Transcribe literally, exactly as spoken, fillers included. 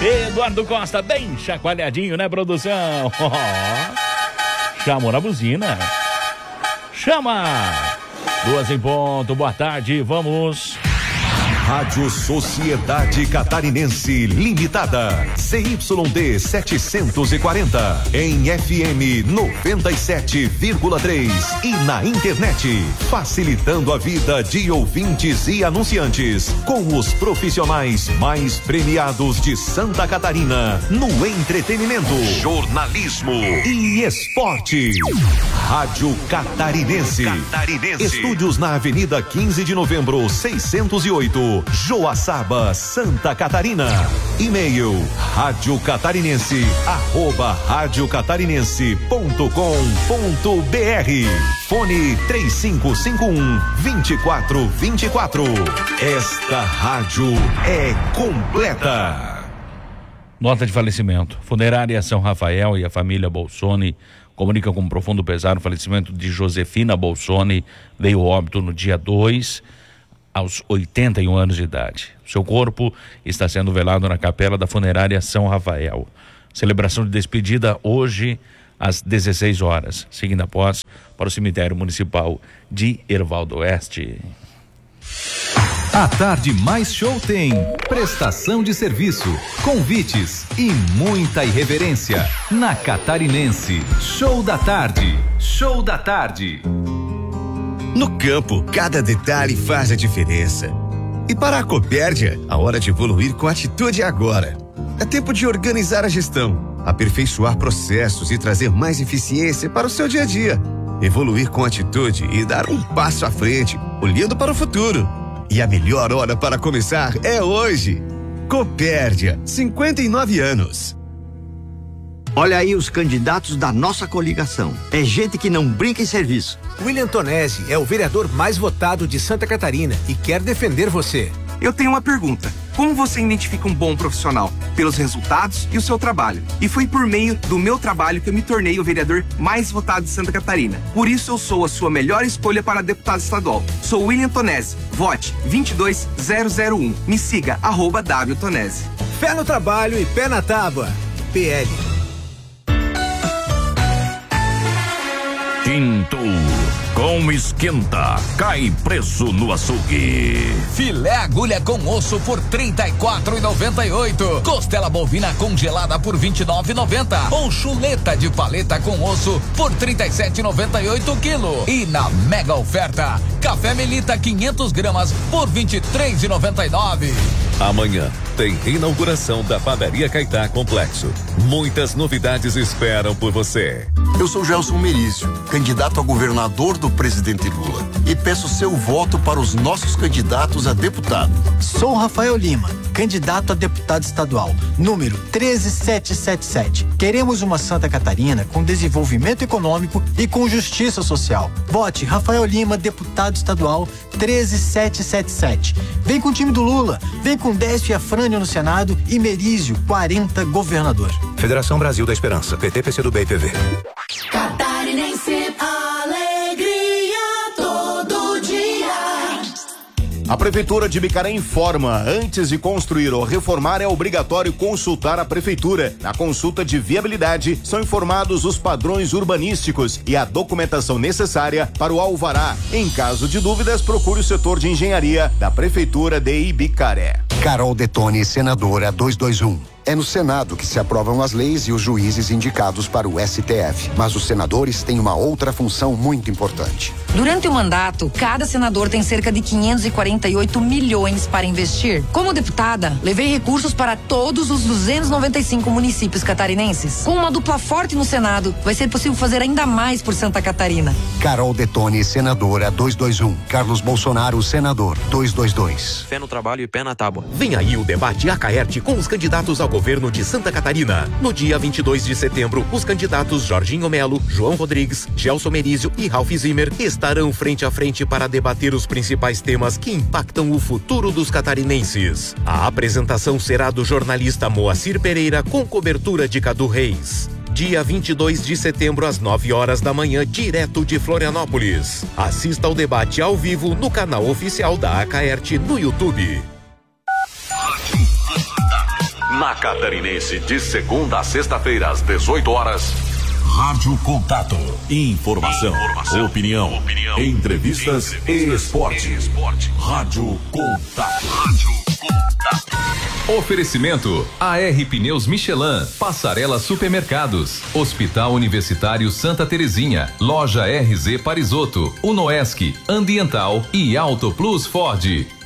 Eduardo Costa, bem chacoalhadinho, né, produção? Chamou na buzina. Chama! Duas em ponto, boa tarde, vamos. Rádio Sociedade Catarinense Limitada, C Y D setecentos e quarenta, em F M noventa e sete vírgula três e na internet, facilitando a vida de ouvintes e anunciantes, com os profissionais mais premiados de Santa Catarina, no entretenimento, jornalismo e esporte. Rádio Catarinense. Catarinense. Estúdios na Avenida quinze de Novembro, seiscentos e oito. Joaçaba, Santa Catarina. E-mail rádio catarinense arroba rádio catarinense ponto com ponto br. Fone três cinco cinco um, dois quatro dois quatro. Esta rádio é completa. Nota de falecimento. Funerária São Rafael e a família Bolsoni comunica com profundo pesar o falecimento de Josefina Bolsoni, veio óbito no dia dois, aos oitenta e um anos de idade. Seu corpo está sendo velado na capela da funerária São Rafael. Celebração de despedida hoje às dezesseis horas, seguindo após para o cemitério municipal de Hervaldo Oeste. A Tarde Mais Show tem prestação de serviço, convites e muita irreverência. Na Catarinense, Show da Tarde. Show da Tarde. No campo, cada detalhe faz a diferença. E para a Copérdia, a hora de evoluir com atitude é agora. É tempo de organizar a gestão, aperfeiçoar processos e trazer mais eficiência para o seu dia a dia. Evoluir com atitude e dar um passo à frente, olhando para o futuro. E a melhor hora para começar é hoje. Copérdia, cinquenta e nove anos. Olha aí os candidatos da nossa coligação. É gente que não brinca em serviço. William Tonesi é o vereador mais votado de Santa Catarina e quer defender você. Eu tenho uma pergunta. Como você identifica um bom profissional? Pelos resultados e o seu trabalho. E foi por meio do meu trabalho que eu me tornei o vereador mais votado de Santa Catarina. Por isso eu sou a sua melhor escolha para deputado estadual. Sou William Tonesi. Vote vinte e dois zero zero um. Me siga, arroba W Tonesi. Fé no trabalho e pé na tábua. P L. Quinto, com esquenta, cai preço no açougue. Filé agulha com osso por trinta e quatro reais e noventa e oito centavos. Costela bovina congelada por vinte e nove reais e noventa centavos. Ou chuleta de paleta com osso por trinta e sete reais e noventa e oito centavos quilo. E na mega oferta, café Melita quinhentas gramas por vinte e três reais e noventa e nove centavos. Amanhã tem inauguração da Padaria Caetá Complexo. Muitas novidades esperam por você. Eu sou Gelson Merizio, candidato a governador do presidente Lula, e peço seu voto para os nossos candidatos a deputado. Sou Rafael Lima, candidato a deputado estadual, número treze mil setecentos e setenta e sete. Queremos uma Santa Catarina com desenvolvimento econômico e com justiça social. Vote Rafael Lima, deputado estadual, treze mil setecentos e setenta e sete. Vem com o time do Lula, vem com Décio e Afrânio no Senado e Merizio, quarenta, governador. Federação Brasil da Esperança, P T, P C do B e P V. Catarinense, alegria todo dia. A Prefeitura de Bicaré informa: antes de construir ou reformar é obrigatório consultar a Prefeitura. Na consulta de viabilidade são informados os padrões urbanísticos e a documentação necessária para o alvará. Em caso de dúvidas, procure o setor de engenharia da Prefeitura de Ibicaré. Carol Detoni, senadora duzentos e vinte e um. É no Senado que se aprovam as leis e os juízes indicados para o S T F. Mas os senadores têm uma outra função muito importante. Durante o mandato, cada senador tem cerca de quinhentos e quarenta e oito milhões para investir. Como deputada, levei recursos para todos os duzentos e noventa e cinco municípios catarinenses. Com uma dupla forte no Senado, vai ser possível fazer ainda mais por Santa Catarina. Carol Detoni, senadora duzentos e vinte e um. Carlos Bolsonaro, senador duzentos e vinte e dois. Fé no trabalho e pé na tábua. Vem aí o debate Acaerte com os candidatos ao governo de Santa Catarina. No dia vinte e dois de setembro, os candidatos Jorginho Melo, João Rodrigues, Gelson Merizio e Ralph Zimmer estarão frente a frente para debater os principais temas que impactam o futuro dos catarinenses. A apresentação será do jornalista Moacir Pereira com cobertura de Cadu Reis. Dia vinte e dois de setembro, às nove horas da manhã, direto de Florianópolis. Assista ao debate ao vivo no canal oficial da Acaerte no YouTube. Na Catarinense, de segunda a sexta-feira, às dezoito horas. Rádio Contato. Informação, Informação opinião, opinião, entrevistas, entrevistas e esporte. e esporte. Rádio Contato. Rádio Contato. Oferecimento A R Pneus Michelin, Passarela Supermercados, Hospital Universitário Santa Terezinha, Loja R Z Parisotto, Unoesc, Ambiental e Auto Plus Ford.